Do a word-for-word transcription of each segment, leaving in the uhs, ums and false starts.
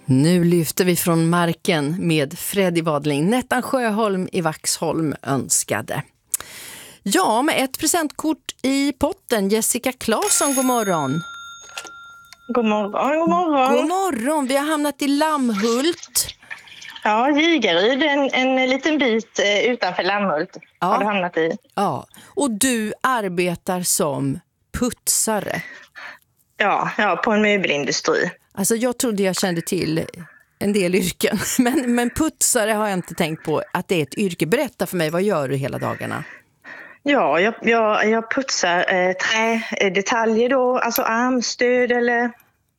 Nu lyfter vi från marken med Freddy Wadling. Nettan Sjöholm i Vaxholm önskade. Ja, med ett presentkort i potten. Jessica Claesson, god morgon. God morgon, god morgon. God morgon, vi har hamnat i Lammhult. Ja, Gigaryd, en, en liten bit eh, utanför Lammhult Ja. har du hamnat i. Ja, och du arbetar som putsare. Ja, ja, på en möbelindustri. Alltså jag trodde jag kände till en del yrken, men, men putsare har jag inte tänkt på att det är ett yrke. Berätta för mig, vad gör du hela dagarna? Ja, jag, jag, jag putsar eh, trädetaljer då, alltså armstöd eller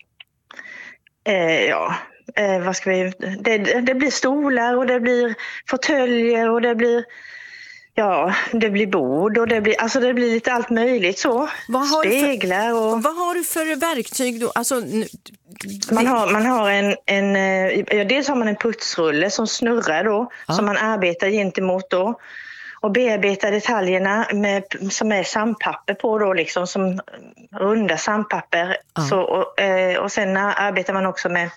eh, ja, eh, vad ska vi, det, det blir stolar och det blir fåtöljer och det blir ja, det blir bord och det blir, alltså det blir lite allt möjligt så. Vad har Speglar och... för, vad har du för verktyg då? Alltså, nu, man, har, man har en, en ja, dels har man en putsrulle som snurrar då, ja. Som man arbetar gentemot då. Och bearbetar detaljerna med, som är sandpapper på då, liksom som runda sandpapper. Ja. Så, och, och sen arbetar man också med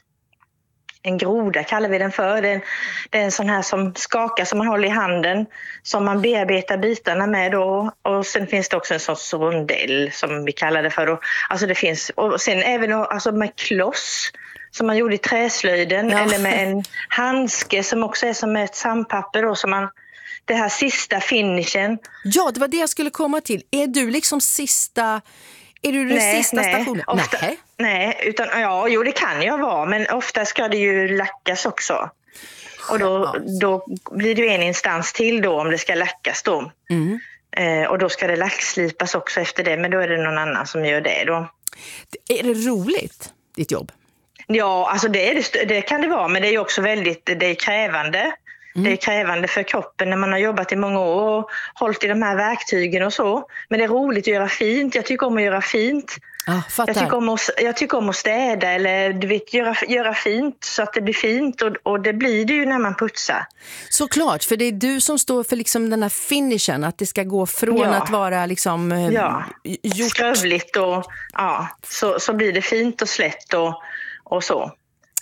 en groda, kallar vi den för. Det är en, det är en sån här som skakar som man håller i handen, som man bearbetar bitarna med då. Och sen finns det också en sorts rondell som vi kallar det för då. Alltså det finns, och sen även alltså med kloss som man gjorde i träslöjden, ja. Eller med en handske som också är som ett sandpapper då, som man, det här sista finishen. Ja, det var det jag skulle komma till. Är du liksom sista... Är du den nej, sista nej, stationen? ofta, nej. Nej, utan ja, jo det kan jag vara, men ofta ska det ju lackas också. Och då, då blir det ju en instans till då om det ska lackas då. Mm. Eh, och då ska det lackslipas också efter det, men då är det någon annan som gör det då. Är det roligt, ditt jobb? Ja, alltså det, är det, det kan det vara, men det är ju också väldigt det är krävande. Mm. Det är krävande för kroppen när man har jobbat i många år och hållit i de här verktygen och så. Men det är roligt att göra fint. Jag tycker om att göra fint. Ah, jag, tycker om att, jag tycker om att städa eller du vet, göra, göra fint så att det blir fint. Och, och det blir det ju när man putsar. Såklart, för det är du som står för liksom den här finishen. Att det ska gå från ja. att vara liksom ja. gjort. Skrövligt och ja, så, så blir det fint och slätt och, och så.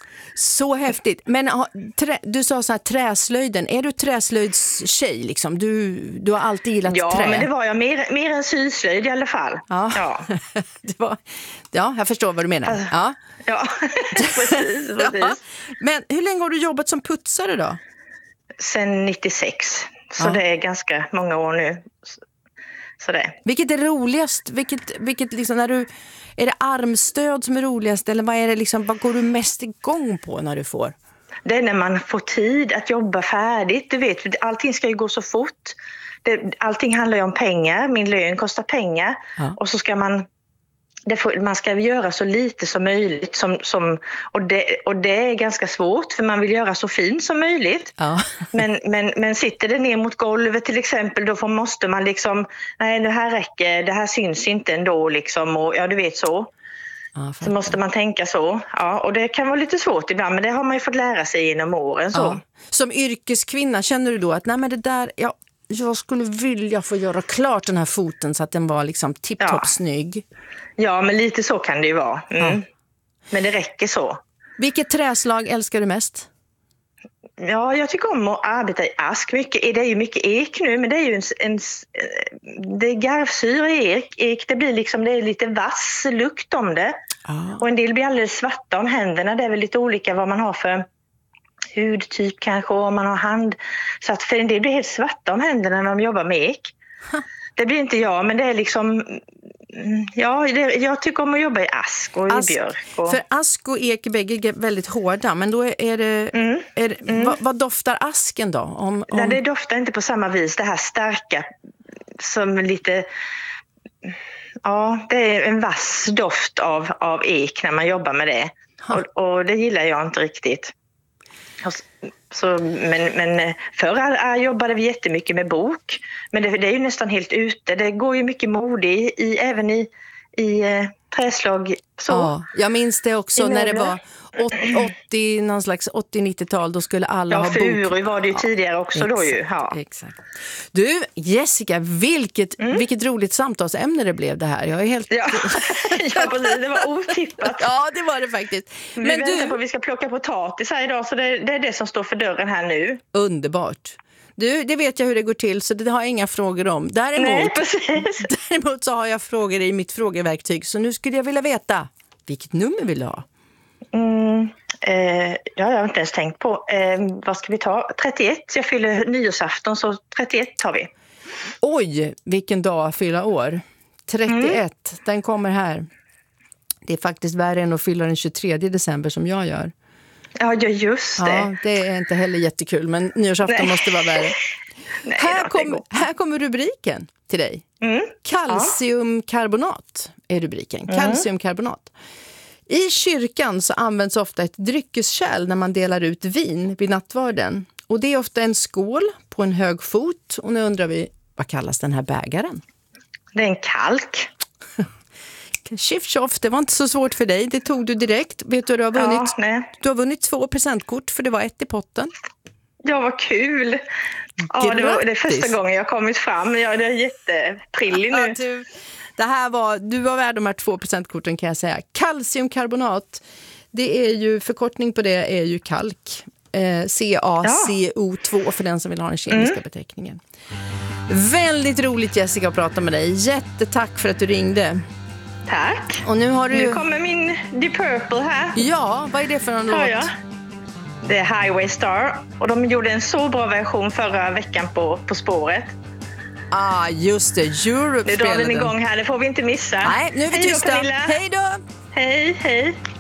Så häftigt. Men trä, du sa så här, träslöjden. Är du träslöjdstjej liksom? Du, du har alltid gillat ja, trä. Ja, men det var jag. Mer, mer än syslöjd i alla fall. Ja, ja. det var, ja jag förstår vad du menar. Ja, ja. precis, precis. Ja. Men hur länge har du jobbat som putsare då? Sen nittiosex. Så ja. det är ganska många år nu. Så det. Vilket är roligast? Vilket, vilket liksom, när du, är det armstöd som är roligast? Eller vad, är det liksom, vad går du mest igång på när du får? Det är när man får tid att jobba färdigt. Du vet, allting ska ju gå så fort. Det, allting handlar ju om pengar. Min lön kostar pengar. Ja. Och så ska man... Det får, man ska göra så lite som möjligt som, som, och, det, och det är ganska svårt för man vill göra så fint som möjligt. Ja. men, men, men sitter det ner mot golvet till exempel, då får, måste man liksom, nej det här räcker, det här syns inte ändå liksom, och ja du vet så. Ja, så måste man tänka så. Ja, och det kan vara lite svårt ibland, men det har man ju fått lära sig genom åren. Så. Ja. Som yrkeskvinna, känner du då att nej men det där, ja, jag skulle vilja få göra klart den här foten så att den var liksom tipptopp ja. snygg. Ja, men lite så kan det ju vara. Mm. Ja. Men det räcker så. Vilket träslag älskar du mest? Ja, jag tycker om att arbeta i ask. Mycket, det är ju mycket ek nu, men det är ju en, en det är garvsyra i ek, ek. Det blir liksom, det är lite vass lukt om det. Ah. Och en del blir alldeles svarta om händerna. Det är väl lite olika vad man har för hudtyp kanske, och om man har hand. Så att för en del blir helt svarta om händerna när de jobbar med ek. Huh. Det blir inte jag, men det är liksom... Ja, det, jag tycker om att jobba i ask och ask, i björk. Och... För ask och ek bägge är väldigt hårda, men då är det... Mm. Är det mm. vad, vad doftar asken då? Om, om... Nej, det doftar inte på samma vis, det här starka som lite... Ja, det är en vass doft av, av ek när man jobbar med det. Och, och det gillar jag inte riktigt. Så, men, men förr jobbade vi jättemycket med bok. Men det, det är ju nästan helt ute. Det går ju mycket mode i, i även i, i eh, träslag. Så. Ja, jag minns det också när det var åttio, någon slags åttio-nittiotal, då skulle alla ja, ha bok. Furu var det ju tidigare också exakt, då ju. Ja. Exakt. Du, Jessica, vilket, mm. vilket roligt samtalsämne det blev det här. Jag är helt... Ja, ja precis, det var otippat. Ja, det var det faktiskt. Vi Men väntar du... på att vi ska plocka potatis här idag, så det, det är det som står för dörren här nu. Underbart. Du, det vet jag hur det går till, så det har jag inga frågor om. Däremot, Nej, precis. däremot så har jag frågor i mitt frågeverktyg, så nu skulle jag vilja veta, vilket nummer vill du ha? Mm, eh, ja, jag har inte ens tänkt på. Eh, vad ska vi ta? trettioett, jag fyller nyårsafton, så trettioett tar vi. Oj, vilken dag fylla år. trettioett, mm. den kommer här. Det är faktiskt värre än att fylla den tjugotredje december som jag gör. Ja, just det. Ja, det är inte heller jättekul, men nyårsafton Nej. måste vara värre. Nej, här, kom, här kommer rubriken till dig. Mm. Kalciumkarbonat är rubriken. Mm. Kalciumkarbonat. I kyrkan så används ofta ett dryckeskärl när man delar ut vin vid nattvarden. Och det är ofta en skål på en hög fot. Och nu undrar vi, vad kallas den här bägaren? Det är en kalk. Tjiff tjoff, det var inte så svårt för dig. Det tog du direkt. Vet du, du har vunnit, ja, du har vunnit två presentkort, för det var ett i potten. Ja, vad kul. Ja, det, var, det är första gången jag har kommit fram. Jag är jätteprillig nu. Ja, du, det här var, du var värd de här två presentkorten, kan jag säga. Kalciumkarbonat, det är ju, förkortning på det är ju kalk. Eh, C A C O två för den som vill ha den kemiska mm. beteckningen. Väldigt roligt, Jessica, att prata med dig. Jättetack för att du ringde. Tack. Och nu har du... Nu kommer min Deep Purple här. Ja, vad är det för en låt? Jag. Det är Highway Star. Och de gjorde en så bra version förra veckan på, på spåret. Ah, just det. Europe spelade. Nu drar den igång här, det får vi inte missa. Nej, nu är vi tysta. Hej då! Hej, hej.